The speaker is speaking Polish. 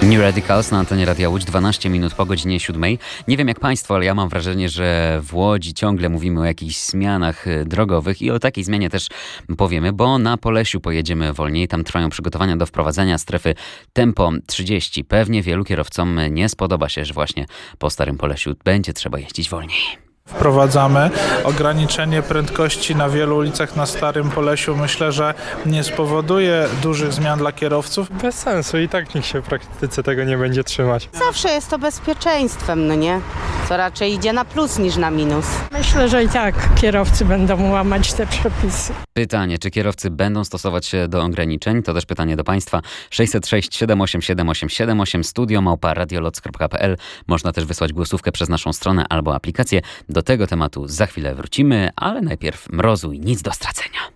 New Radicals na antenie Radia Łódź, 12 minut po godzinie 7. Nie wiem jak Państwo, ale ja mam wrażenie, że w Łodzi ciągle mówimy o jakichś zmianach drogowych i o takiej zmianie też powiemy, bo na Polesiu pojedziemy wolniej. Tam trwają przygotowania do wprowadzenia strefy tempo 30. Pewnie wielu kierowcom nie spodoba się, że właśnie po Starym Polesiu będzie trzeba jeździć wolniej. Wprowadzamy ograniczenie prędkości na wielu ulicach na Starym Polesiu. Myślę, że nie spowoduje dużych zmian dla kierowców. Bez sensu i tak nikt się w praktyce tego nie będzie trzymać. Zawsze jest to bezpieczeństwem, no nie? Co raczej idzie na plus niż na minus. Myślę, że i tak kierowcy będą łamać te przepisy. Pytanie, czy kierowcy będą stosować się do ograniczeń? To też pytanie do Państwa. 606 787 878 studio@radioloc.pl. Można też wysłać głosówkę przez naszą stronę albo aplikację. Do tego tematu za chwilę wrócimy, ale najpierw mrozu i nic do stracenia.